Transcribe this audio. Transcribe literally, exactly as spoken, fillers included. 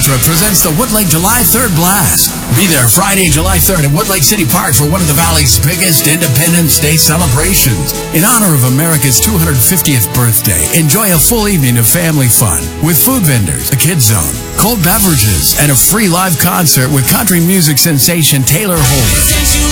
Orchestra presents the Woodlake July third Blast. Be there Friday, July third at Woodlake City Park for one of the Valley's biggest Independence Day celebrations. In honor of America's two hundred fiftieth birthday, enjoy a full evening of family fun with food vendors, a kids zone, cold beverages, and a free live concert with country music sensation Taylor Holder.